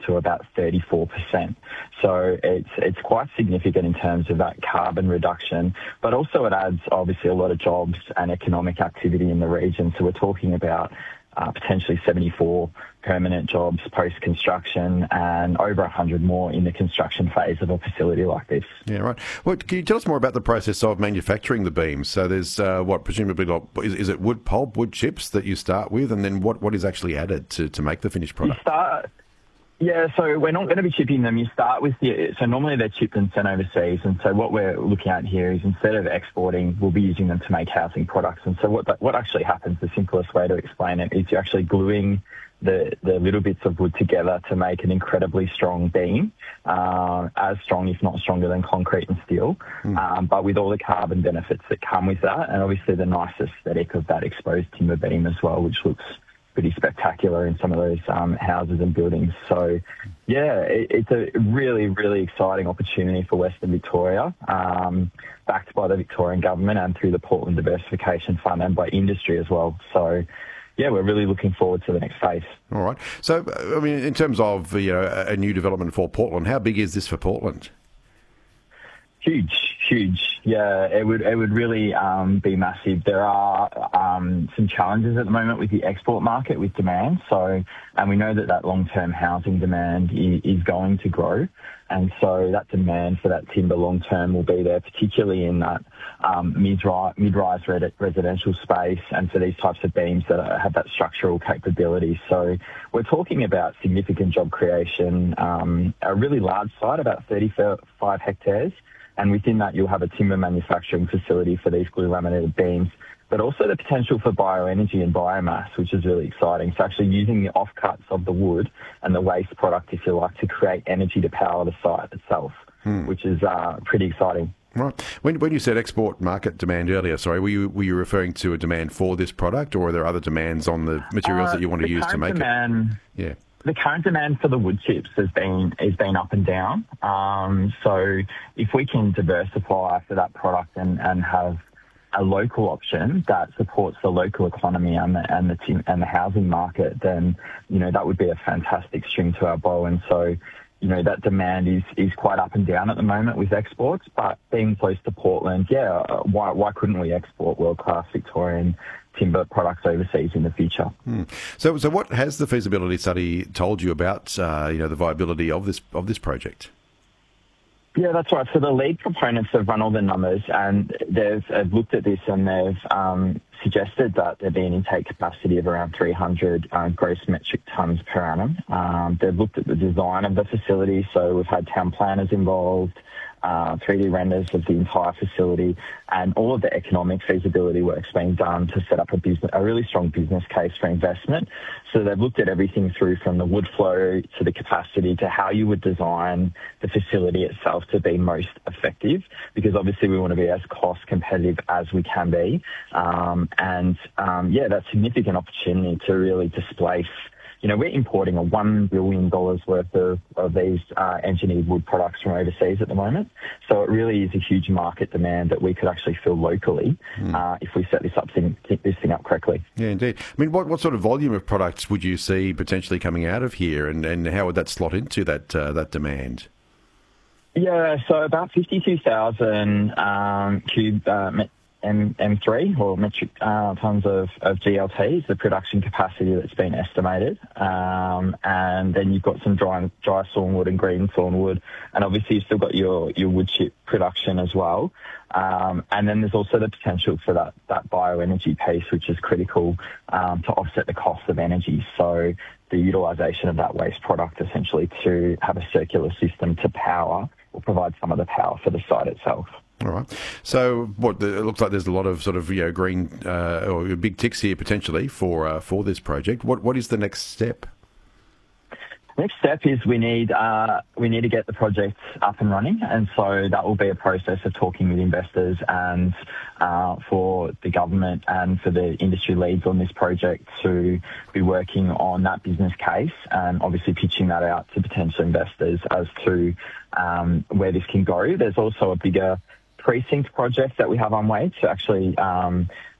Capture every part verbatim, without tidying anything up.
to about thirty-four percent. So it's it's quite significant in terms of that carbon reduction, but also it adds obviously a lot of jobs and economic activity in the region. So we're talking about uh, potentially seventy-four permanent jobs post-construction and over one hundred more in the construction phase of a facility like this. Yeah, right. Well, can you tell us more about the process of manufacturing the beams? So there's uh, what, presumably, like, is, is it wood pulp, wood chips that you start with, and then what, what is actually added to, to make the finished product? You start, yeah, so we're not going to be chipping them. You start with the, so normally they're chipped and sent overseas, and so what we're looking at here is instead of exporting, we'll be using them to make housing products. And so what what actually happens, the simplest way to explain it, is you're actually gluing the, the little bits of wood together to make an incredibly strong beam, uh, as strong, if not stronger than concrete and steel, mm. um, but with all the carbon benefits that come with that, and obviously the nice aesthetic of that exposed timber beam as well, which looks pretty spectacular in some of those um, houses and buildings. So, yeah, it, it's a really, really exciting opportunity for Western Victoria, um, backed by the Victorian government and through the Portland Diversification Fund and by industry as well. So, yeah, we're really looking forward to the next phase. All right. So, I mean, in terms of you know, a new development for Portland, how big is this for Portland? Huge, huge. Yeah, it would it would really um, be massive. There are um, some challenges at the moment with the export market with demand. So, and we know that that long-term housing demand is, is going to grow, and so that demand for that timber long-term will be there, particularly in that um, mid-rise, mid-rise residential space, and for these types of beams that are, have that structural capability. So, we're talking about significant job creation, um, a really large site, about thirty-five hectares. And within that, you'll have a timber manufacturing facility for these glue laminated beams, but also the potential for bioenergy and biomass, which is really exciting. So actually using the offcuts of the wood and the waste product, if you like, to create energy to power the site itself, hmm. which is uh, pretty exciting. Right. When when you said export market demand earlier, sorry, were you were you referring to a demand for this product, or are there other demands on the materials uh, that you want to use to make demand, it? Yeah. The current demand for the wood chips has been has been up and down. Um, so if we can diversify for that product and, and have a local option that supports the local economy and the and the tim- and the housing market, then you know that would be a fantastic string to our bow. And so you know that demand is is quite up and down at the moment with exports. But being close to Portland, yeah, why why couldn't we export world class Victorian timber products overseas in the future? Hmm. So, so what has the feasibility study told you about, uh, you know, the viability of this of this project? Yeah, that's right. So the lead proponents have run all the numbers, and they've, they've looked at this, and they've um, suggested that there'd be an intake capacity of around three hundred uh, gross metric tonnes per annum. Um, they've looked at the design of the facility, so we've had town planners involved, Uh, three D renders of the entire facility, and all of the economic feasibility work's being done to set up a business, a really strong business case for investment. So they've looked at everything through from the wood flow to the capacity to how you would design the facility itself to be most effective, because obviously we want to be as cost competitive as we can be. Um, and um, yeah, that significant opportunity to really displace. You know, we're importing a one billion dollars worth of, of these uh, engineered wood products from overseas at the moment. So it really is a huge market demand that we could actually fill locally mm. uh, if we set this up thing, this thing up correctly. Yeah, indeed. I mean, what, what sort of volume of products would you see potentially coming out of here, and, and how would that slot into that uh, that demand? Yeah, so about fifty-two thousand um, cube uh, met- M, M3 or metric uh, tonnes of, of G L T is the production capacity that's been estimated. Um, and then you've got some dry, dry sawn wood and green sawn wood. And obviously you've still got your, your wood chip production as well. Um, and then there's also the potential for that, that bioenergy piece, which is critical um, to offset the cost of energy. So the utilisation of that waste product essentially to have a circular system to power or provide some of the power for the site itself. All right. So, what the, it looks like there's a lot of sort of you know green uh, or big ticks here potentially for uh, for this project. What what is the next step? Next step is we need uh, we need to get the project up and running, and so that will be a process of talking with investors and uh, for the government and for the industry leads on this project to be working on that business case and obviously pitching that out to potential investors as to um, where this can go. There's also a bigger precinct project that we have on way to actually um,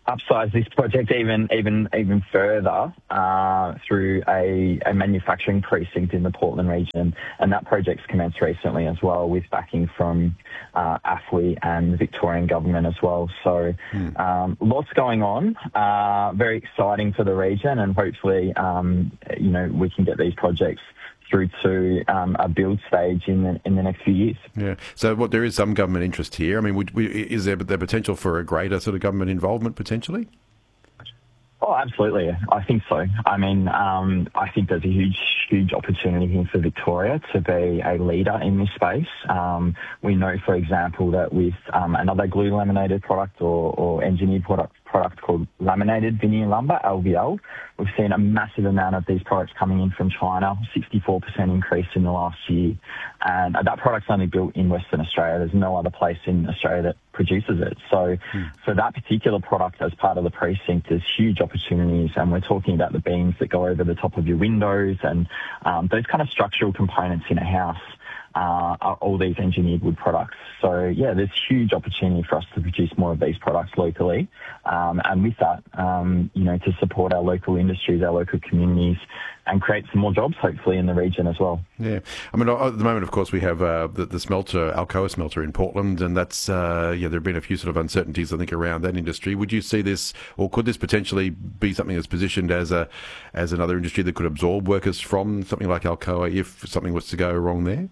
upsize this project even even even further uh, through a, a manufacturing precinct in the Portland region, and that project's commenced recently as well, with backing from uh, A F W I and the Victorian government as well. So mm. um, lots going on, uh, very exciting for the region, and hopefully um, you know we can get these projects through to um, a build stage in the in the next few years. Yeah. So, what there is some government interest here. I mean, would, we, is there the potential for a greater sort of government involvement potentially? Oh, absolutely. I think so. I mean, um, I think there's a huge, huge opportunity here for Victoria to be a leader in this space. Um, we know, for example, that with um, another glue laminated product or, or engineered product product called laminated veneer lumber, L V L, we've seen a massive amount of these products coming in from China, sixty-four percent increase in the last year. And that product's only built in Western Australia. There's no other place in Australia that produces it. So mm. for that particular product as part of the precinct, there's huge opportunities. And we're talking about the beams that go over the top of your windows and um, those kind of structural components in a house. Uh, are all these engineered wood products. So, yeah, there's huge opportunity for us to produce more of these products locally. Um, and with that, um, you know, to support our local industries, our local communities, and create some more jobs, hopefully, in the region as well. Yeah. I mean, at the moment, of course, we have uh, the, the smelter, Alcoa smelter in Portland, and that's, uh, yeah, there have been a few sort of uncertainties, I think, around that industry. Would you see this, or could this potentially be something that's positioned as a as another industry that could absorb workers from something like Alcoa if something was to go wrong there?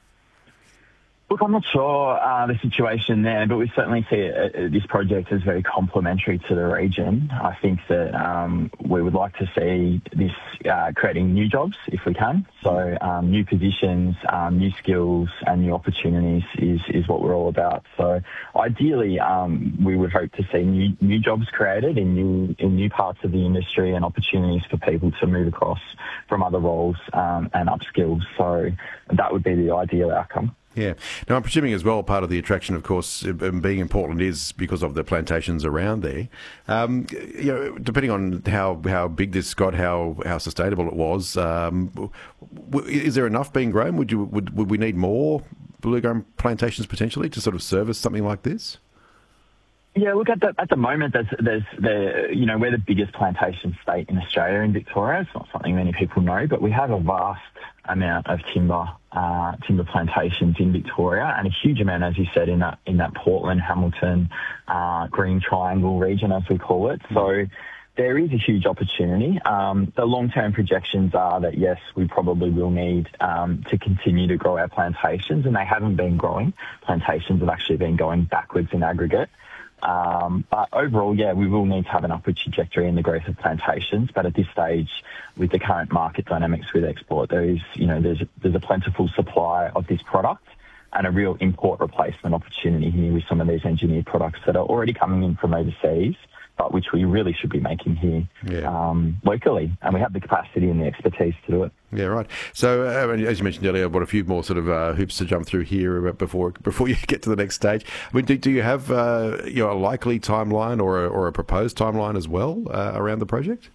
Look, I'm not sure uh, the situation there, but we certainly see it, uh, this project as very complementary to the region. I think that um, we would like to see this uh, creating new jobs if we can. So um, new positions, um, new skills and new opportunities is, is what we're all about. So ideally, um, we would hope to see new, new jobs created in new, in new parts of the industry and opportunities for people to move across from other roles um, and upskills. So that would be the ideal outcome. Yeah. Now, I'm presuming as well part of the attraction, of course, being in Portland is because of the plantations around there. Um, you know, depending on how how big this got, how how sustainable it was, um, is there enough being grown? Would you would would we need more bluegum plantations potentially to sort of service something like this? Yeah, look, at the at the moment, there's there's the you know we're the biggest plantation state in Australia, in Victoria. It's not something many people know, but we have a vast amount of timber uh, timber plantations in Victoria, and a huge amount, as you said, in that in that Portland, Hamilton, uh, Green Triangle region, as we call it. So there is a huge opportunity. Um, the long-term projections are that, yes, we probably will need um, to continue to grow our plantations, and they haven't been growing. Plantations have actually been going backwards in aggregate. Um, but overall, yeah, we will need to have an upward trajectory in the growth of plantations. But at this stage, with the current market dynamics with export, there is, you know, there's there's a plentiful supply of this product and a real import replacement opportunity here with some of these engineered products that are already coming in from overseas, but which we really should be making here yeah. um, locally. And we have the capacity and the expertise to do it. Yeah, right. So, uh, as you mentioned earlier, I've got a few more sort of uh, hoops to jump through here before before you get to the next stage. I mean, do, do you have uh, you know, a likely timeline or a, or a proposed timeline as well uh, around the project?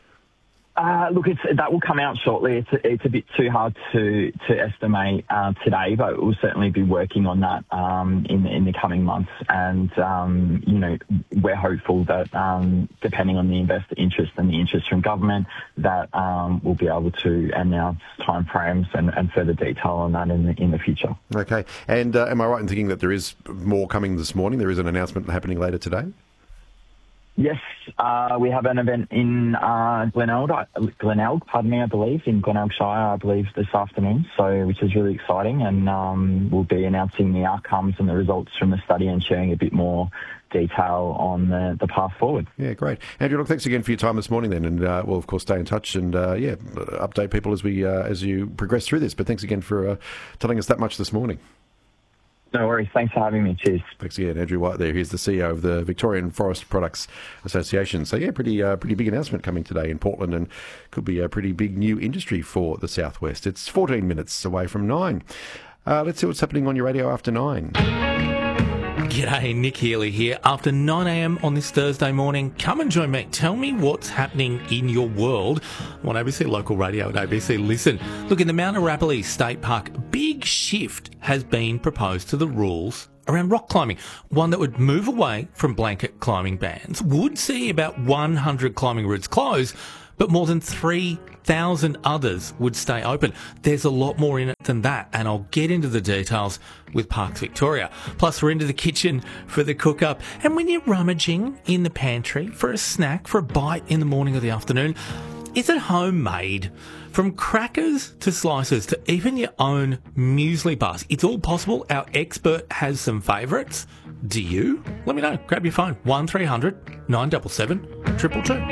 Uh, look, it's, that will come out shortly. It's a, it's a bit too hard to to estimate uh, today, but we'll certainly be working on that um, in in the coming months. And um, you know, we're hopeful that um, depending on the investor interest and the interest from government, that um, we'll be able to announce timeframes and, and further detail on that in the in the future. Okay. And uh, am I right in thinking that there is more coming this morning? There is an announcement happening later today? Yes, uh, we have an event in uh, Glenelg, Glenelg, pardon me, I believe, in Glenelg Shire, I believe, this afternoon, so which is really exciting, and um, we'll be announcing the outcomes and the results from the study and sharing a bit more detail on the, the path forward. Yeah, great. Andrew, look, thanks again for your time this morning then, and uh, we'll, of course, stay in touch and, uh, yeah, update people as we uh, as you progress through this, but thanks again for uh, telling us that much this morning. No worries. Thanks for having me. Cheers. Thanks again, Andrew White there. He's the C E O of the Victorian Forest Products Association. So, yeah, pretty uh, pretty big announcement coming today in Portland, and could be a pretty big new industry for the Southwest. It's fourteen minutes away from nine. Uh, let's see what's happening on your radio after nine. G'day, Nick Healy here. After nine a.m. on this Thursday morning, come and join me. Tell me what's happening in your world on A B C Local Radio and A B C Listen. Look, in the Mount Arapiles State Park, big shift has been proposed to the rules around rock climbing, one that would move away from blanket climbing bans, would see about one hundred climbing routes close, but more than three thousand others would stay open. There's a lot more in it than that, and I'll get into the details with Parks Victoria. Plus, we're into the kitchen for the cook-up. And when you're rummaging in the pantry for a snack, for a bite in the morning or the afternoon, is it homemade? From crackers to slices to even your own muesli bars, it's all possible. Our expert has some favourites. Do you? Let me know. Grab your phone. one three hundred nine seven seven two two two.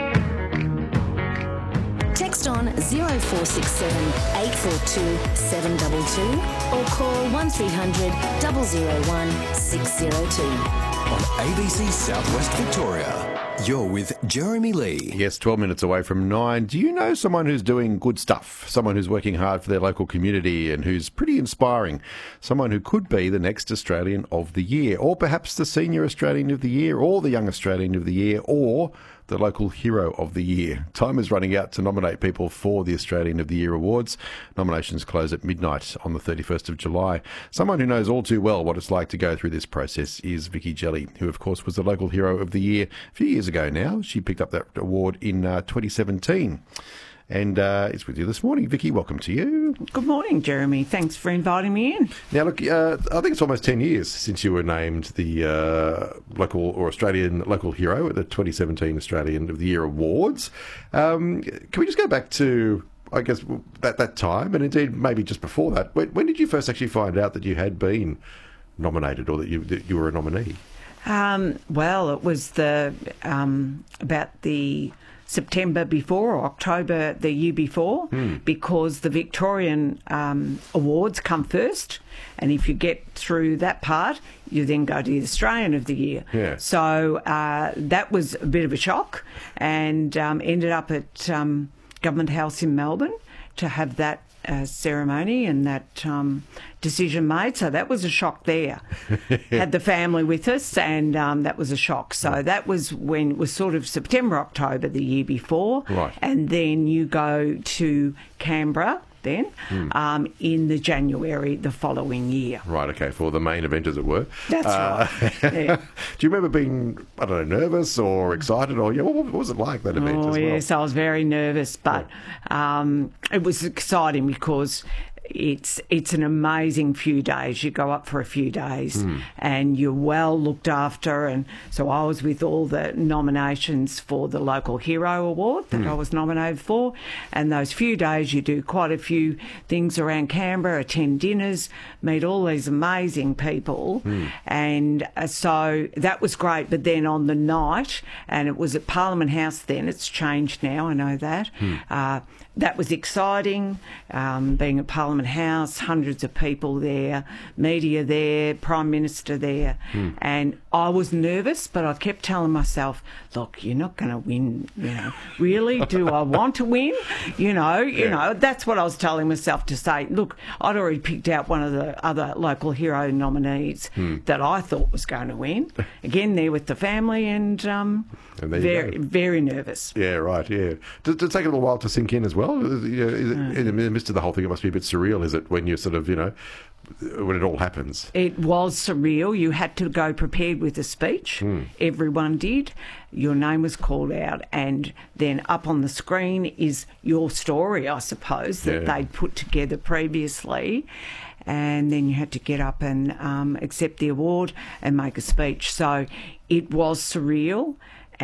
Text on zero four six seven eight four two seven two two or call one three hundred zero zero one six zero two. On A B C Southwest Victoria, you're with Jeremy Lee. Yes, twelve minutes away from nine. Do you know someone who's doing good stuff? Someone who's working hard for their local community and who's pretty inspiring? Someone who could be the next Australian of the Year, or perhaps the Senior Australian of the Year, or the Young Australian of the Year, or the Local Hero of the Year. Time is running out to nominate people for the Australian of the Year awards. Nominations close at midnight on the thirty-first of July. Someone who knows all too well what it's like to go through this process is Vicky Jelly, who of course was the Local Hero of the Year a few years ago now. She picked up that award in uh, twenty seventeen. And uh, it's with you this morning. Vicky, welcome to you. Good morning, Jeremy. Thanks for inviting me in. Now, look, uh, I think it's almost ten years since you were named the uh, local or Australian local hero at the twenty seventeen Australian of the Year Awards. Um, can we just go back to, I guess, that, that time, and indeed maybe just before that? When, when did you first actually find out that you had been nominated or that you, that you were a nominee? Um, well, it was the um, about the September before or October the year before, mm. because the Victorian um, awards come first, and if you get through that part, you then go to the Australian of the Year. Yeah. So uh, that was a bit of a shock, and um, ended up at um, Government House in Melbourne to have that uh, ceremony and that um, decision made. So that was a shock there. Had the family with us, and um, that was a shock. So that was when it was sort of September, October the year before. Right. And then you go to Canberra then mm. um, in the January the following year. Right, okay, for the main event, as it were. That's uh, right. Yeah. Do you remember being, I don't know, nervous or excited? Or yeah, what, what was it like, that event oh, as well? Yes, I was very nervous, but yeah. um, it was exciting because It's it's an amazing few days. You go up for a few days mm. and you're well looked after. And so I was with all the nominations for the Local Hero Award that mm. I was nominated for. And those few days you do quite a few things around Canberra, attend dinners, meet all these amazing people. Mm. And uh, so that was great. But then on the night, and it was at Parliament House then, it's changed now, I know that. Mm. Uh, that was exciting, um, being at Parliament House, hundreds of people there, media there, Prime Minister there. Mm. And I was nervous, but I kept telling myself, look, you're not going to win, you know. Really? Do I want to win? You know, you yeah. know, that's what I was telling myself to say. Look, I'd already picked out one of the other Local Hero nominees mm. that I thought was going to win. Again, there with the family, and, um, and very, very nervous. Yeah, right, yeah. Does, does it take a little while to sink in as well? Is it, mm. In the midst of the whole thing, it must be a bit surreal, is it, when you sort of, you know, when it all happens? It was surreal. You had to go prepared with a speech. Mm. Everyone did. Your name was called out, and then up on the screen is your story, I suppose, that yeah. they'd put together previously. And then you had to get up and um, accept the award and make a speech. So it was surreal,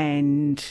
and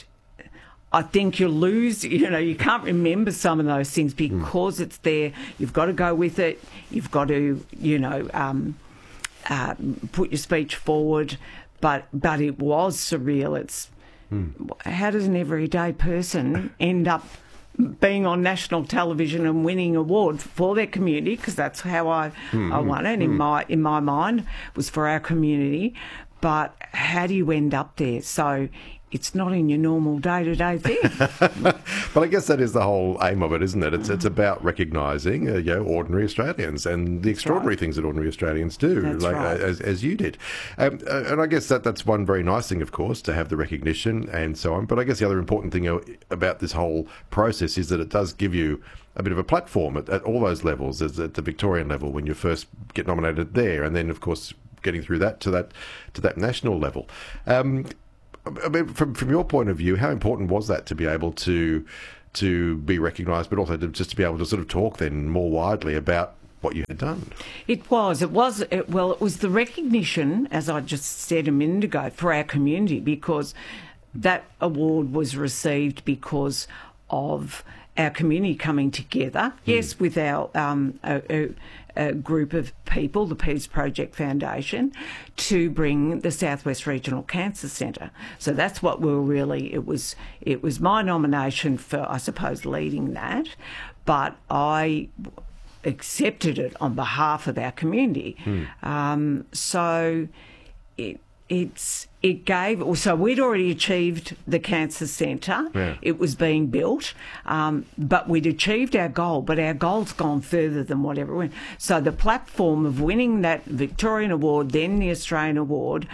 I think you lose, you know, you can't remember some of those things because mm. it's there. You've got to go with it. You've got to, you know, um, uh, put your speech forward. But but it was surreal. It's mm. how does an everyday person end up being on national television and winning an award for their community? Because that's how I, mm. I won it. Mm. In my in my mind, it was for our community. But how do you end up there? So it's not in your normal day-to-day thing. But I guess that is the whole aim of it, isn't it? It's it's about recognising uh, you know, ordinary Australians and the extraordinary right. things that ordinary Australians do, that's like right. uh, as as you did. Um, uh, and I guess that that's one very nice thing, of course, to have the recognition and so on. But I guess the other important thing about this whole process is that it does give you a bit of a platform at, at all those levels, as at the Victorian level when you first get nominated there, and then, of course, getting through that to that to that national level. Um, I mean, from from your point of view, how important was that to be able to to be recognised, but also to, just to be able to sort of talk then more widely about what you had done? It was. It was. It, well, it was the recognition, as I just said a minute ago, for our community, because that award was received because of our community coming together. Mm. Yes, with our um, a, a, a group of people, the Peace Project Foundation, to bring the Southwest Regional Cancer Centre. So that's what we were really. It was. It was my nomination for, I suppose, leading that, but I accepted it on behalf of our community. Mm. Um, so it, it's it gave. So we'd already achieved the cancer centre. Yeah. It was being built, um, but we'd achieved our goal. But our goal's gone further than whatever went. So the platform of winning that Victorian award, then the Australian award,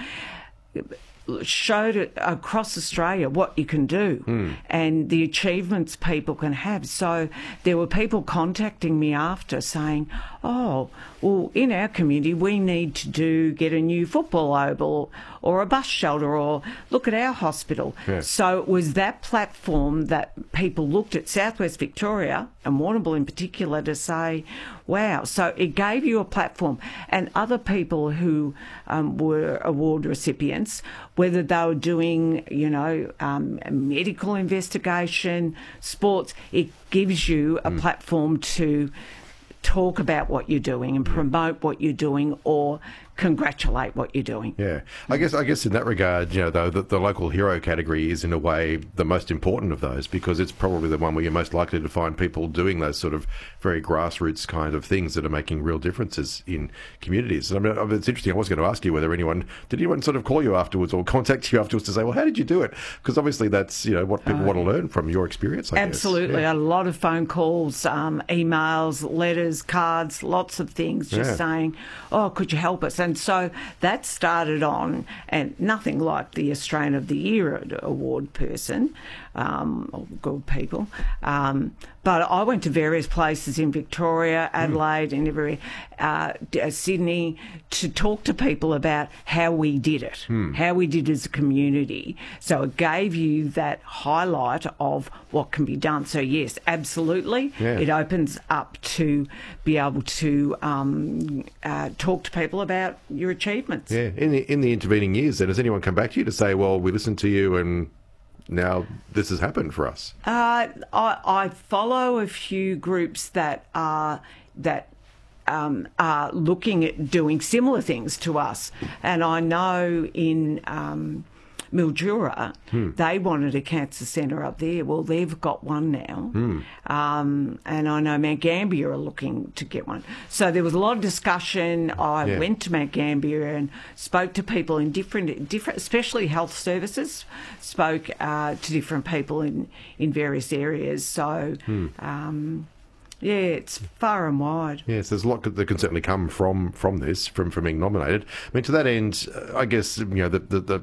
showed it across Australia what you can do mm. and the achievements people can have. So there were people contacting me after saying, oh, well, in our community we need to do get a new football oval or a bus shelter or look at our hospital. Yeah. So it was that platform that people looked at Southwest Victoria and Warrnambool in particular to say, wow. So it gave you a platform. And other people who um, were award recipients, whether they were doing, you know, um, medical investigation, sports, it gives you a mm. platform to talk about what you're doing and promote what you're doing or congratulate what you're doing. Yeah. I guess I guess in that regard, you know, though, the, the local hero category is in a way the most important of those, because it's probably the one where you're most likely to find people doing those sort of very grassroots kind of things that are making real differences in communities. I mean, it's interesting. I was going to ask you whether anyone, did anyone sort of call you afterwards or contact you afterwards to say, well, how did you do it? Because obviously that's, you know, what people uh, want to learn from your experience, I absolutely. guess. Yeah. A lot of phone calls, um, emails, letters, cards, lots of things just yeah. saying, oh, could you help us? And so that started on, and nothing like the Australian of the Year award person, um, or good people. Um, but I went to various places in Victoria, Adelaide, mm. and everywhere, uh, Sydney, to talk to people about how we did it, mm. how we did as a community. So it gave you that highlight of what can be done. So yes, absolutely, yeah. it opens up to be able to um, uh, talk to people about your achievements. Yeah, in the in the intervening years, then has anyone come back to you to say, well, we listened to you and now this has happened for us? Uh, I, I follow a few groups that are that um, are looking at doing similar things to us, and I know in um, Mildura, hmm. they wanted a cancer centre up there. Well, they've got one now. Hmm. Um, and I know Mount Gambier are looking to get one. So there was a lot of discussion. I yeah. went to Mount Gambier and spoke to people in different, different, especially health services, spoke uh, to different people in, in various areas. So... Hmm. Um, yeah, it's far and wide. Yes, there's a lot that can certainly come from, from this, from, from being nominated. I mean, to that end, I guess, you know, the the, the,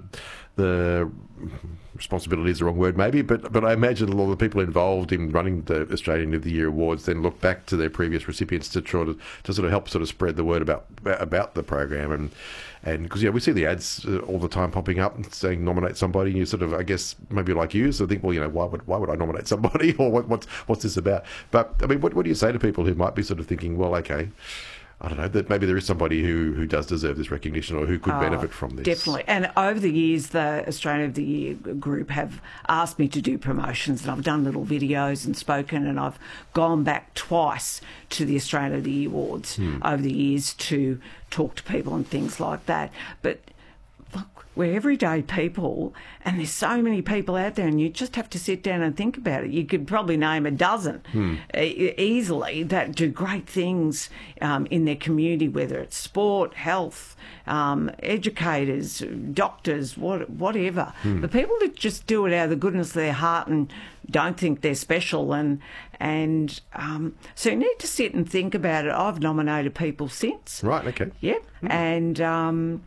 the responsibility is the wrong word maybe, but but I imagine a lot of the people involved in running the Australian of the Year awards then look back to their previous recipients to try to, to sort of help sort of spread the word about about the program. And and because, yeah, we see the ads all the time popping up and saying nominate somebody, and you sort of, I guess, maybe like you, so think, well, you know, why would why would I nominate somebody, or what, what's what's this about? But I mean, what what do you say to people who might be sort of thinking, well, okay, I don't know, that maybe there is somebody who, who does deserve this recognition or who could oh, benefit from this? Definitely. And over the years, the Australian of the Year group have asked me to do promotions, and I've done little videos and spoken, and I've gone back twice to the Australian of the Year awards hmm. over the years to talk to people and things like that. But look, we're everyday people, and there's so many people out there, and you just have to sit down and think about it. You could probably name a dozen hmm. e- easily that do great things um, in their community, whether it's sport, health, um, educators, doctors, what, whatever. Hmm. But people that just do it out of the goodness of their heart and don't think they're special, and and um, so you need to sit and think about it. I've nominated people since. Right, okay. Yep, hmm. and... Um,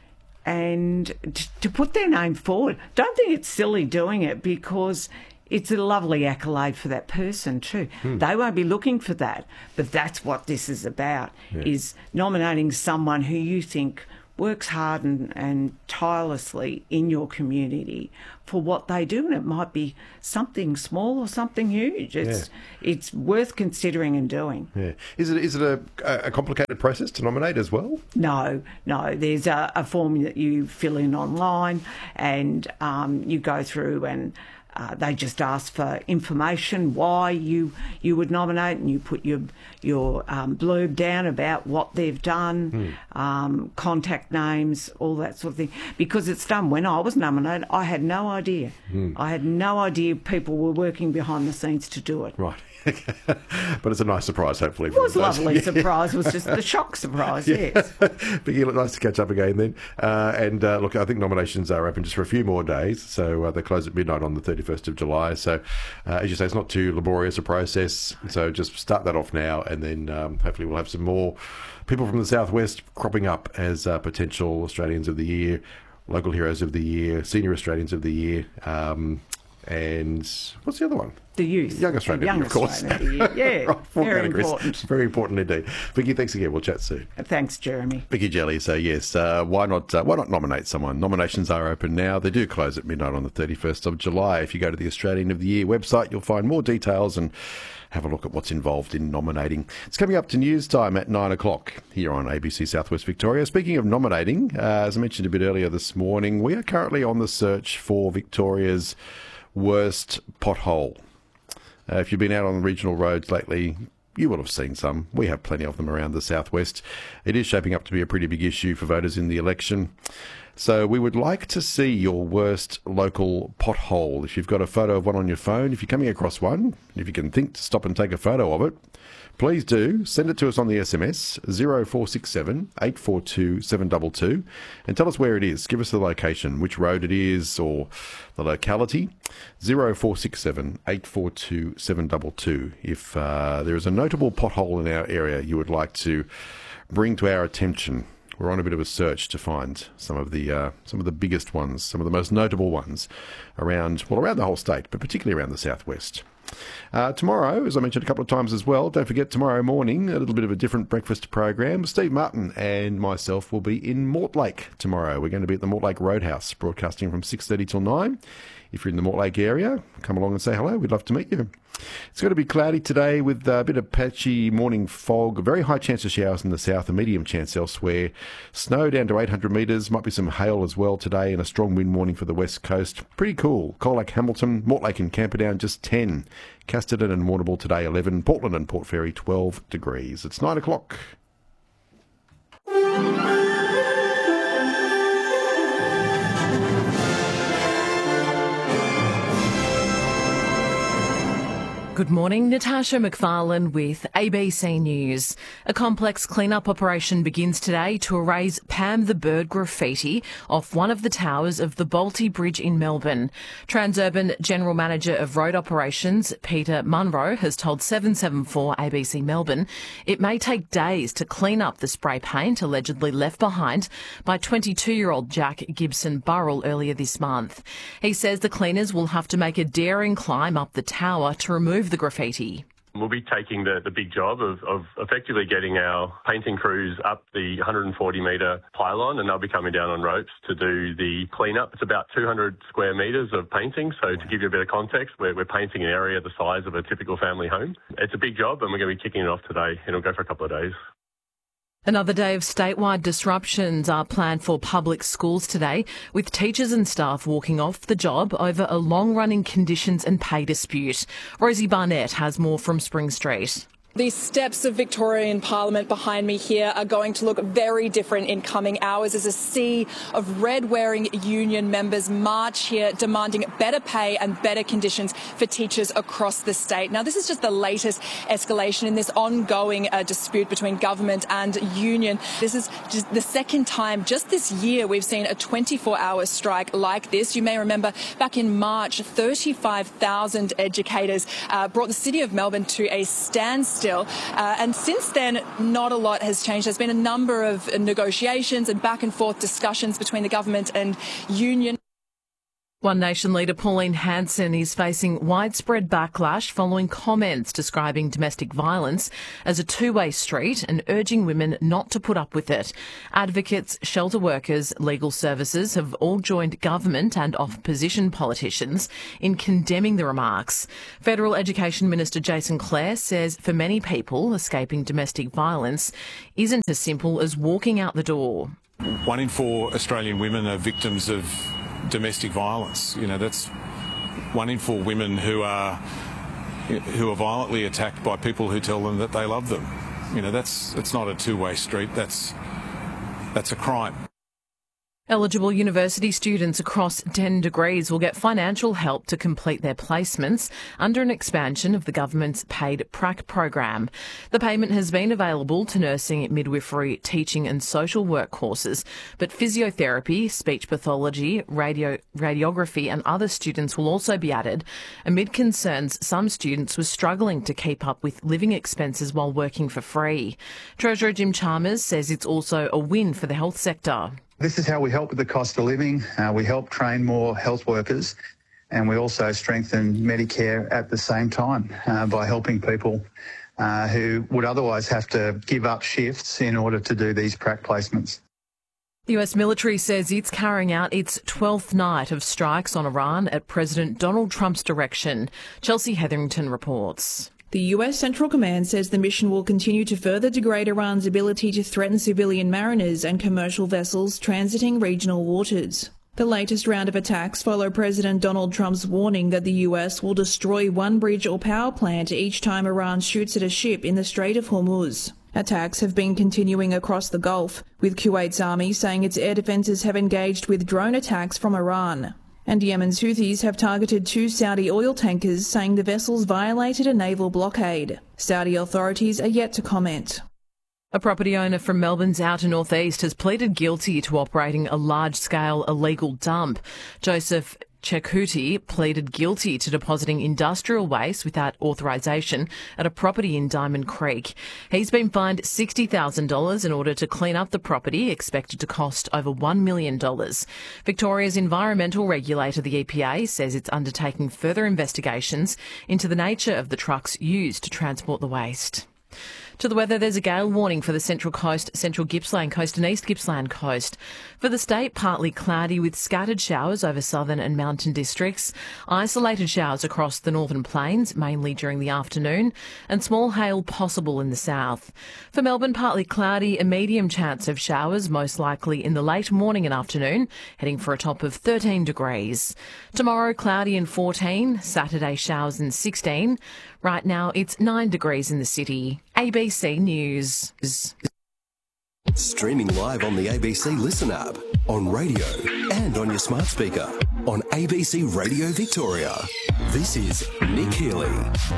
and to put their name forward. Don't think it's silly doing it, because it's a lovely accolade for that person too. Hmm. They won't be looking for that, but that's what this is about, yeah. is nominating someone who you think works hard and, and tirelessly in your community for what they do, and it might be something small or something huge. It's yeah. it's worth considering and doing. Yeah. Is it is it a, a complicated process to nominate as well? No, no. There's a, a form that you fill in online, and um, you go through and. Uh, they just ask for information, why you you would nominate, and you put your your um, blurb down about what they've done, mm. um, contact names, all that sort of thing. Because it's done. When I was nominated, I had no idea. Mm. I had no idea people were working behind the scenes to do it. Right. But it's a nice surprise, hopefully. It was a lovely yeah. surprise. It was just the shock surprise, yeah. yes. Vicki, nice to catch up again then. Uh, and uh, look, I think nominations are open just for a few more days. So uh, they close at midnight on the thirty-first of July. So uh, as you say, it's not too laborious a process. So just start that off now, and then um, hopefully we'll have some more people from the southwest cropping up as uh, potential Australians of the Year, Local Heroes of the Year, Senior Australians of the Year, um, and what's the other one? The youth. Young Australian, Young of course. Australian of the year. Yeah, right, very categories. important. Very important indeed. Vicki, thanks again. We'll chat soon. Thanks, Jeremy. Vicki Jelly. So yes, uh, why not? Uh, why not nominate someone? Nominations are open now. They do close at midnight on the thirty-first of July. If you go to the Australian of the Year website, you'll find more details and have a look at what's involved in nominating. It's coming up to news time at nine o'clock here on A B C Southwest Victoria. Speaking of nominating, uh, as I mentioned a bit earlier this morning, we are currently on the search for Victoria's worst pothole. Uh, if you've been out on the regional roads lately, you will have seen some. We have plenty of them around the southwest. It is shaping up to be a pretty big issue for voters in the election. So we would like to see your worst local pothole. If you've got a photo of one on your phone, if you're coming across one, if you can think to stop and take a photo of it, please do. Send it to us on the S M S, zero four six seven, eight four two, seven two two, and tell us where it is. Give us the location, which road it is, or the locality, zero four six seven, eight four two, seven two two. If uh, there is a notable pothole in our area you would like to bring to our attention. We're on a bit of a search to find some of the uh, some of the biggest ones, some of the most notable ones around, well, around the whole state, but particularly around the southwest. Uh, tomorrow, as I mentioned a couple of times as well, don't forget tomorrow morning, a little bit of a different breakfast program. Steve Martin and myself will be in Mortlake tomorrow. We're going to be at the Mortlake Roadhouse, broadcasting from six thirty till nine. If you're in the Mortlake area, come along and say hello. We'd love to meet you. It's going to be cloudy today with a bit of patchy morning fog, a very high chance of showers in the south, a medium chance elsewhere. Snow down to eight hundred metres, might be some hail as well today, and a strong wind warning for the west coast. Pretty cool. Colac, Hamilton, Mortlake and Camperdown just ten. Casterton and Warrnambool today eleven. Portland and Port Fairy twelve degrees. It's nine o'clock. Good morning, Natasha McFarlane with A B C News. A complex clean-up operation begins today to erase Pam the Bird graffiti off one of the towers of the Balti Bridge in Melbourne. Transurban General Manager of Road Operations, Peter Munro, has told seven seven four A B C Melbourne it may take days to clean up the spray paint allegedly left behind by twenty-two-year-old Jack Gibson Burrell earlier this month. He says the cleaners will have to make a daring climb up the tower to remove the graffiti. We'll be taking the, the big job of, of effectively getting our painting crews up the one hundred forty metre pylon, and they'll be coming down on ropes to do the clean-up. It's about two hundred square metres of painting, so to give you a bit of context, we're, we're painting an area the size of a typical family home. It's a big job, and we're going to be kicking it off today, and it'll go for a couple of days. Another day of statewide disruptions are planned for public schools today, with teachers and staff walking off the job over a long-running conditions and pay dispute. Rosie Barnett has more from Spring Street. The steps of Victorian Parliament behind me here are going to look very different in coming hours as a sea of red-wearing union members march here demanding better pay and better conditions for teachers across the state. Now, this is just the latest escalation in this ongoing uh, dispute between government and union. This is just the second time just this year we've seen a twenty-four hour strike like this. You may remember back in March, thirty-five thousand educators uh, brought the City of Melbourne to a standstill. Uh, and since then, not a lot has changed. There's been a number of negotiations and back and forth discussions between the government and union. One Nation leader Pauline Hanson is facing widespread backlash following comments describing domestic violence as a two-way street and urging women not to put up with it. Advocates, shelter workers, legal services have all joined government and opposition politicians in condemning the remarks. Federal Education Minister Jason Clare says for many people, escaping domestic violence isn't as simple as walking out the door. One in four Australian women are victims of domestic violence. You know, that's one in four women who are who are violently attacked by people who tell them that they love them. You know, that's it's not a two-way street. That's that's a crime. Eligible university students across ten degrees will get financial help to complete their placements under an expansion of the government's paid prac program. The payment has been available to nursing, midwifery, teaching and social work courses, but physiotherapy, speech pathology, radio, radiography and other students will also be added, amid concerns some students were struggling to keep up with living expenses while working for free. Treasurer Jim Chalmers says it's also a win for the health sector. This is how we help with the cost of living. Uh, we help train more health workers, and we also strengthen Medicare at the same time uh, by helping people uh, who would otherwise have to give up shifts in order to do these prac placements. The U S military says it's carrying out its twelfth night of strikes on Iran at President Donald Trump's direction. Chelsea Hetherington reports. The U S Central Command says the mission will continue to further degrade Iran's ability to threaten civilian mariners and commercial vessels transiting regional waters. The latest round of attacks follow President Donald Trump's warning that the U S will destroy one bridge or power plant each time Iran shoots at a ship in the Strait of Hormuz. Attacks have been continuing across the Gulf, with Kuwait's army saying its air defences have engaged with drone attacks from Iran. And Yemen's Houthis have targeted two Saudi oil tankers, saying the vessels violated a naval blockade. Saudi authorities are yet to comment. A property owner from Melbourne's outer northeast has pleaded guilty to operating a large-scale illegal dump. Joseph Chekuti pleaded guilty to depositing industrial waste without authorisation at a property in Diamond Creek. He's been fined sixty thousand dollars in order to clean up the property, expected to cost over one million dollars. Victoria's environmental regulator, the E P A, says it's undertaking further investigations into the nature of the trucks used to transport the waste. To the weather, there's a gale warning for the Central Coast, Central Gippsland Coast and East Gippsland Coast. For the state, partly cloudy with scattered showers over southern and mountain districts, isolated showers across the northern plains, mainly during the afternoon, and small hail possible in the south. For Melbourne, partly cloudy, a medium chance of showers, most likely in the late morning and afternoon, heading for a top of thirteen degrees. Tomorrow, cloudy and fourteen, Saturday showers and sixteen. Right now, it's nine degrees in the city. A B C News. Streaming live on the A B C Listen app, on radio and on your smart speaker, on A B C Radio Victoria. This is Nick Healy.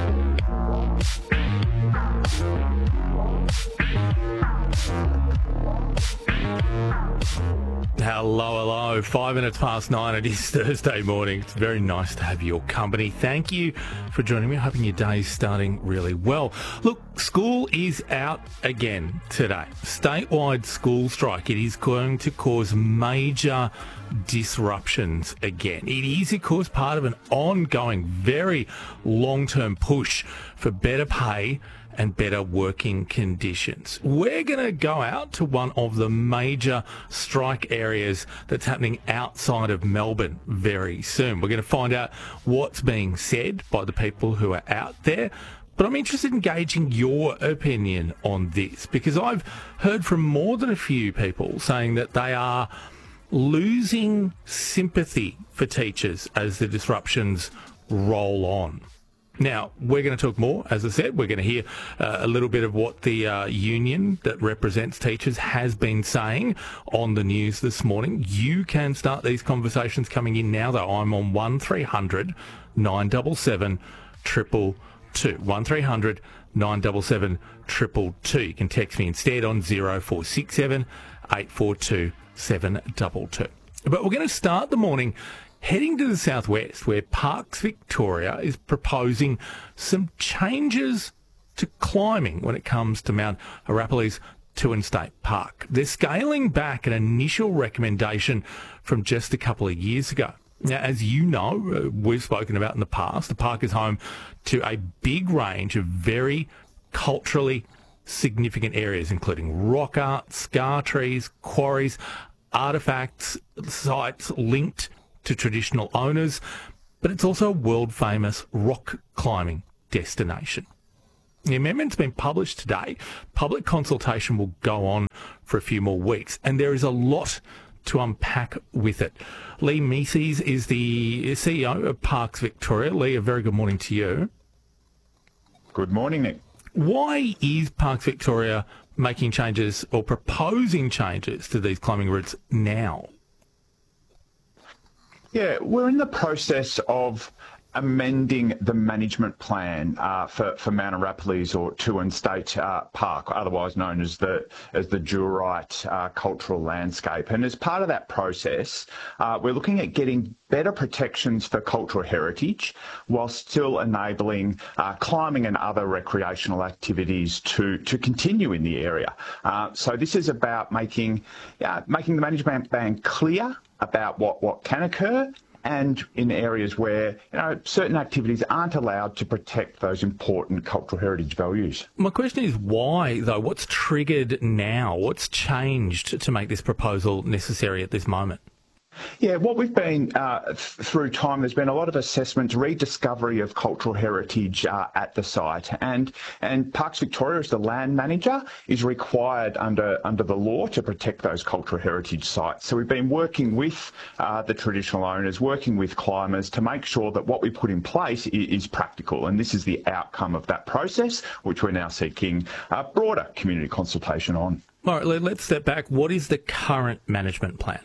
Hello, hello. Five minutes past nine. It is Thursday morning. It's very nice to have your company. Thank you for joining me. Hoping your day's starting really well. Look, school is out again today. Statewide school strike. It is going to cause major disruptions again. It is, of course, part of an ongoing, very long-term push for better pay and better working conditions. We're going to go out to one of the major strike areas that's happening outside of Melbourne very soon. We're going to find out what's being said by the people who are out there. But I'm interested in gauging your opinion on this, because I've heard from more than a few people saying that they are losing sympathy for teachers as the disruptions roll on. Now, we're going to talk more. As I said, we're going to hear uh, a little bit of what the uh, union that represents teachers has been saying on the news this morning. You can start these conversations coming in now, though. I'm on one three hundred nine seven seven, two two two. one three hundred nine seven seven, two two two. You can text me instead on zero four six seven, eight four two, seven two two. But we're going to start the morning heading to the southwest, where Parks Victoria is proposing some changes to climbing when it comes to Mount Arapiles Toohern State Park. They're scaling back an initial recommendation from just a couple of years ago. Now, as you know, uh, we've spoken about in the past, the park is home to a big range of very culturally significant areas, including rock art, scar trees, quarries, artefacts, sites linked to traditional owners, but it's also a world-famous rock climbing destination. The amendment's been published today. Public consultation will go on for a few more weeks, and there is a lot to unpack with it. Lee Meeses is the C E O of Parks Victoria. Lee, a very good morning to you. Good morning, Nick. Why is Parks Victoria making changes or proposing changes to these climbing routes now? Yeah, we're in the process of amending the management plan uh, for, for Mount Arapiles or Toowoomba State uh, Park, otherwise known as the as the Duroit uh, Cultural Landscape. And as part of that process, uh, we're looking at getting better protections for cultural heritage while still enabling uh, climbing and other recreational activities to, to continue in the area. Uh, so this is about making, uh, making the management plan clear about what, what can occur, and in areas where, you know, certain activities aren't allowed to protect those important cultural heritage values. My question is why, though? What's triggered now? What's changed to make this proposal necessary at this moment? Yeah, what we've been uh, th- through time, there's been a lot of assessment, rediscovery of cultural heritage uh, at the site, and and Parks Victoria, as the land manager, is required under under the law to protect those cultural heritage sites. So we've been working with uh, the traditional owners, working with climbers to make sure that what we put in place is, is practical, and this is the outcome of that process, which we're now seeking uh, broader community consultation on. All right, let's step back. What is the current management plan?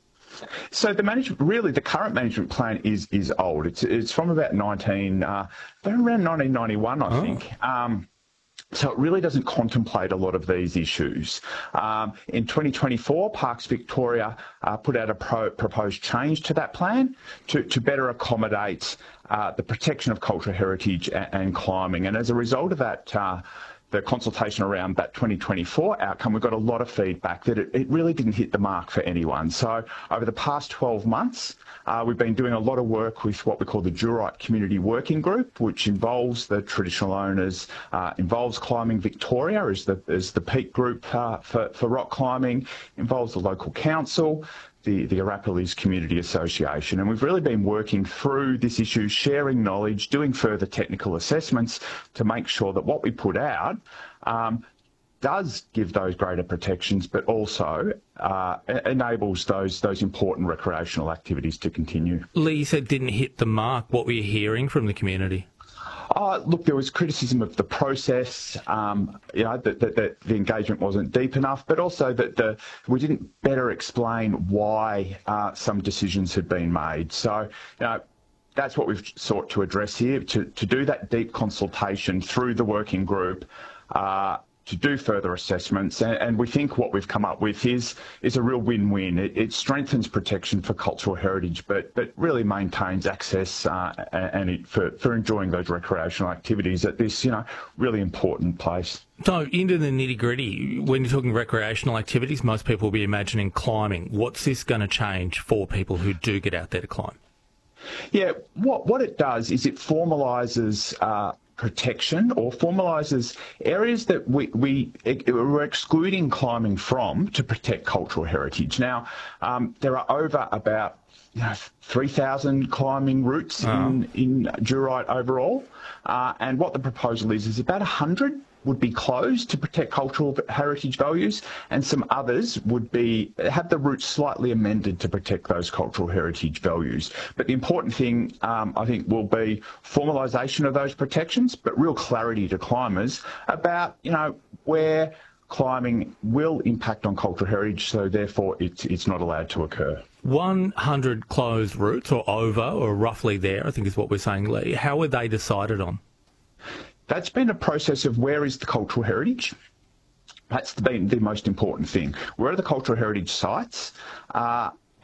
So the management, really, the current management plan is is old. It's it's from about nineteen, uh, around nineteen ninety-one, I oh. think. Um, so it really doesn't contemplate a lot of these issues. Um, in twenty twenty-four, Parks Victoria uh, put out a pro- proposed change to that plan to, to better accommodate uh, the protection of cultural heritage and, and climbing. And as a result of that, uh, the consultation around that twenty twenty-four outcome, we've got a lot of feedback that it, it really didn't hit the mark for anyone. So over the past twelve months, uh, we've been doing a lot of work with what we call the Duroit Community Working Group, which involves the traditional owners, uh, involves Climbing Victoria as the, as the peak group uh, for, for rock climbing, involves the local council, the, the Arapiles Community Association. And we've really been working through this issue, sharing knowledge, doing further technical assessments to make sure that what we put out um, does give those greater protections, but also uh, enables those those important recreational activities to continue. Lee, you said didn't hit the mark. What were you hearing from the community? Oh, look, there was criticism of the process, um, you know, that, that, that the engagement wasn't deep enough, but also that the, we didn't better explain why uh, some decisions had been made. So, you know, that's what we've sought to address here, to, to do that deep consultation through the working group, uh, to do further assessments, and, and we think what we've come up with is is a real win-win. It, it strengthens protection for cultural heritage, but but really maintains access uh, and it, for for enjoying those recreational activities at this, you know, really important place. So into the nitty-gritty, when you're talking recreational activities, most people will be imagining climbing. What's this going to change for people who do get out there to climb? Yeah, what what it does is it formalises uh, protection or formalises areas that we, we, we're excluding climbing from to protect cultural heritage. Now, um, there are over about you know, three thousand climbing routes oh. in, in Duroit overall, uh, and what the proposal is is about one hundred would be closed to protect cultural heritage values, and some others would be have the routes slightly amended to protect those cultural heritage values. But the important thing, um, I think, will be formalisation of those protections, but real clarity to climbers about, you know, where climbing will impact on cultural heritage, so therefore it's, it's not allowed to occur. one hundred closed routes, or over, or roughly there, I think is what we're saying, Lee. How were they decided on? That's been a process of where is the cultural heritage. That's been the most important thing. Where are the cultural heritage sites? Uh,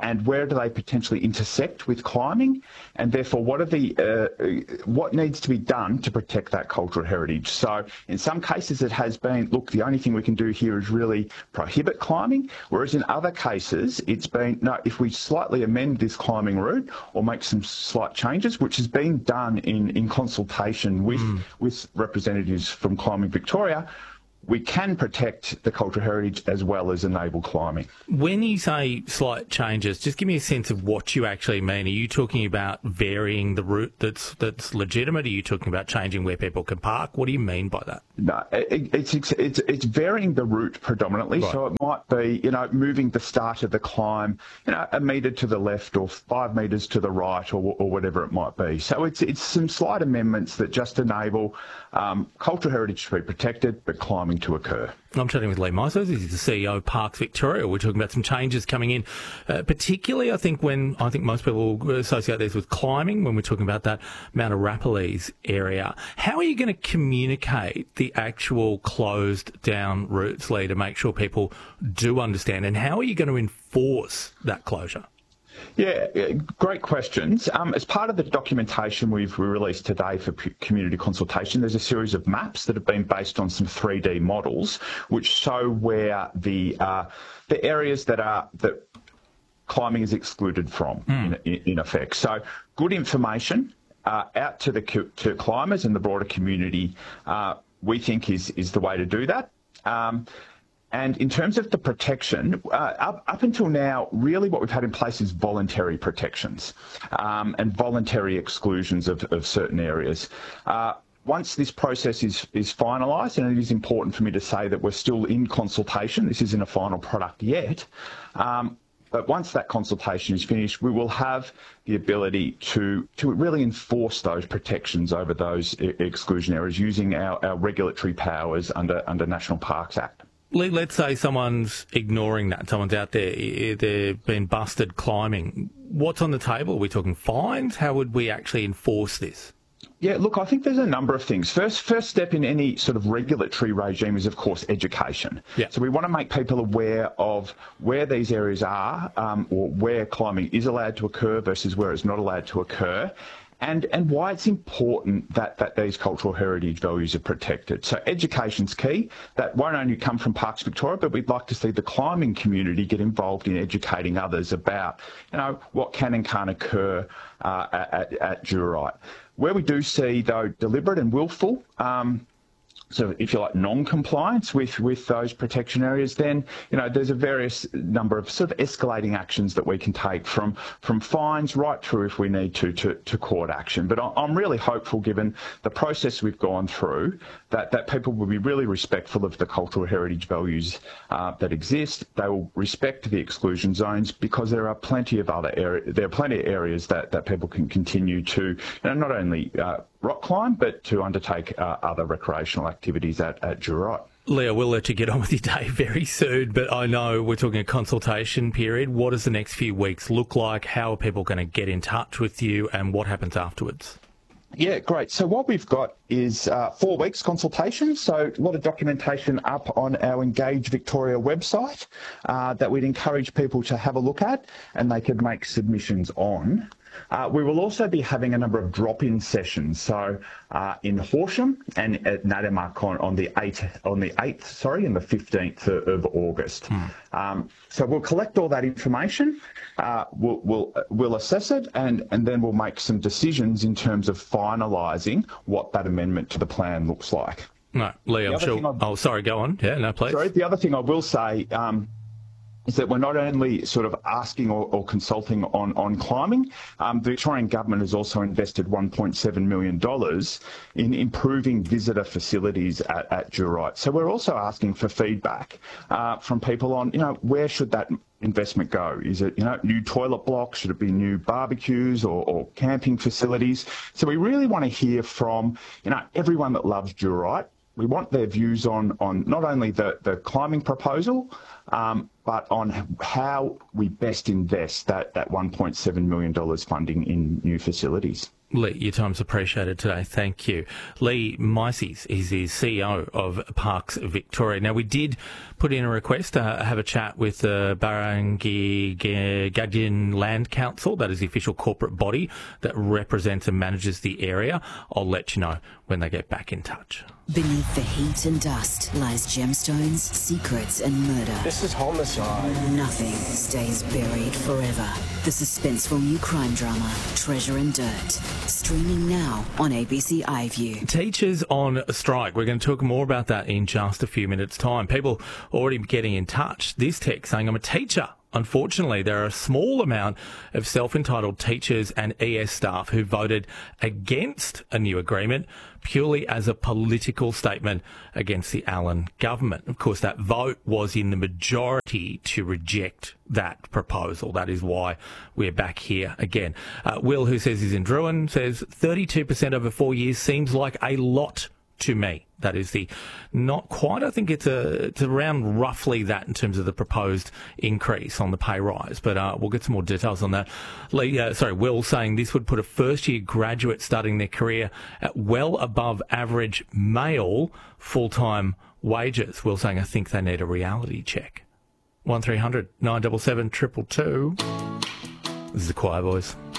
and where do they potentially intersect with climbing, and therefore what are the uh, what needs to be done to protect that cultural heritage. So in some cases it has been, look, the only thing we can do here is really prohibit climbing, whereas in other cases it's been, no, if we slightly amend this climbing route or make some slight changes, which has been done in, in consultation with, mm. with representatives from Climbing Victoria, we can protect the cultural heritage as well as enable climbing. When you say slight changes, just give me a sense of what you actually mean. Are you talking about varying the route that's that's legitimate? Are you talking about changing where people can park? What do you mean by that? No, it, it's, it's it's varying the route predominantly. Right. So it might be, you know, moving the start of the climb, you know, a metre to the left or five metres to the right, or, or whatever it might be. So it's it's some slight amendments that just enable um, cultural heritage to be protected, but climbing to occur. I'm chatting with Lee Meisels. He's the C E O of Parks Victoria. We're talking about some changes coming in, uh, particularly I think when I think most people associate these with climbing when we're talking about that Mount Arapiles area. How are you going to communicate the actual closed down routes, Lee, to make sure people do understand, and how are you going to enforce that closure? Yeah, great questions. Um, as part of the documentation we've released today for community consultation, there's a series of maps that have been based on some three D models, which show where the uh, the areas that are that climbing is excluded from, mm. in, in effect. So, good information uh, out to the to climbers and the broader community, uh, we think is is the way to do that. Um, And in terms of the protection, uh, up, up until now, really what we've had in place is voluntary protections um, and voluntary exclusions of, of certain areas. Uh, once this process is, is finalised, and it is important for me to say that we're still in consultation, this isn't a final product yet, um, but once that consultation is finished, we will have the ability to, to really enforce those protections over those exclusion areas using our, our regulatory powers under, under National Parks Act. Let's say someone's ignoring that. Someone's out there, they've been busted climbing. What's on the table? Are we talking fines? How would we actually enforce this? Yeah, look, I think there's a number of things. First, first step in any sort of regulatory regime is, of course, education. Yeah. So we want to make people aware of where these areas are, um, or where climbing is allowed to occur versus where it's not allowed to occur. And, and why it's important that, that these cultural heritage values are protected. So education's key. That won't only come from Parks Victoria, but we'd like to see the climbing community get involved in educating others about, you know, what can and can't occur uh, at, at Durai. Where we do see, though, deliberate and willful, um, so if you like non-compliance with, with those protection areas, then, you know, there's a various number of sort of escalating actions that we can take, from from fines right through, if we need to, to, to court action. But I'm really hopeful, given the process we've gone through, that, that people will be really respectful of the cultural heritage values uh, that exist. They will respect the exclusion zones, because there are plenty of other areas, there are plenty of areas that, that people can continue to, you know, not only uh, rock climb, but to undertake uh, other recreational activities at, at Durai. Leo, we'll let you get on with your day very soon, but I know we're talking a consultation period. What does the next few weeks look like? How are people going to get in touch with you, and what happens afterwards? Yeah, great. So what we've got is uh, four weeks consultation. So a lot of documentation up on our Engage Victoria website uh, that we'd encourage people to have a look at, and they could make submissions on. Uh, we will also be having a number of drop-in sessions. So uh, in Horsham and at Nadimak on, on the eighth, on the eighth, sorry, and the fifteenth of August. Hmm. Um, so we'll collect all that information. Uh, we'll, we'll we'll assess it, and and then we'll make some decisions in terms of finalising what that amendment to the plan looks like. No, Lee, I'm sure. Oh, sorry, go on. Yeah, no, please. Sorry. The other thing I will say. Um, is that we're not only sort of asking or, or consulting on, on climbing, um, the Victorian Government has also invested one point seven million dollars in improving visitor facilities at, at Durai. So we're also asking for feedback uh, from people on, you know, where should that investment go? Is it, you know, new toilet blocks? Should it be new barbecues or, or camping facilities? So we really want to hear from, you know, everyone that loves Durai. We want their views on, on not only the, the climbing proposal, um, but on how we best invest that, that one point seven million dollars funding in new facilities. Lee, your time's appreciated today. Thank you. Lee Mises is the C E O of Parks Victoria. Now, we did put in a request to have a chat with the Barangay Gadjin Land Council. That is the official corporate body that represents and manages the area. I'll let you know when they get back in touch. Beneath the heat and dust lies gemstones, secrets and murder. This is homicide. Nothing stays buried forever. The suspenseful new crime drama, Treasure and Dirt. Streaming now on A B C iView. Teachers on strike. We're going to talk more about that in just a few minutes' time. People already getting in touch. This text saying, I'm a teacher. Unfortunately, there are a small amount of self-entitled teachers and E S staff who voted against a new agreement purely as a political statement against the Allen government. Of course, that vote was in the majority to reject that proposal. That is why we're back here again. Uh, Will, who says he's in Druin, says thirty-two percent over four years seems like a lot to me. That is the not quite, I think it's, a, it's around roughly that in terms of the proposed increase on the pay rise. But uh, we'll get some more details on that. Lee, uh, sorry, Will saying this would put a first-year graduate starting their career at well above average male full-time wages. Will saying, I think they need a reality check. one three hundred nine seven seven two two two. This is the Choir Boys.